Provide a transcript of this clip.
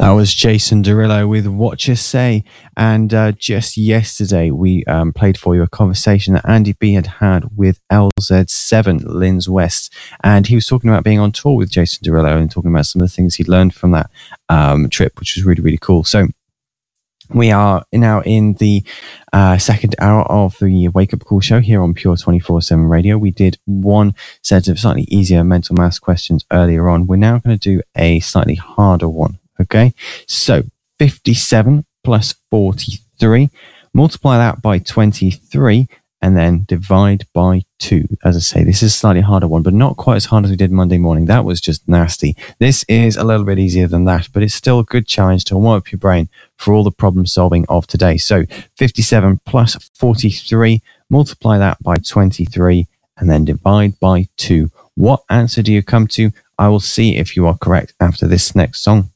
That was Jason Derulo with What You Say. And just yesterday, we played for you a conversation that Andy B had with LZ7, Linz West. And he was talking about being on tour with Jason Derulo and talking about some of the things he'd learned from that trip, which was really, really cool. So we are now in the second hour of the Wake Up Call show here on Pure 24/7 Radio. We did one set of slightly easier mental maths questions earlier on. We're now going to do a slightly harder one. Okay, so 57 plus 43, multiply that by 23, and then divide by 2. As I say, this is a slightly harder one, but not quite as hard as we did Monday morning. That was just nasty. This is a little bit easier than that, but it's still a good challenge to warm up your brain for all the problem solving of today. So 57 plus 43, multiply that by 23, and then divide by 2. What answer do you come to? I will see if you are correct after this next song.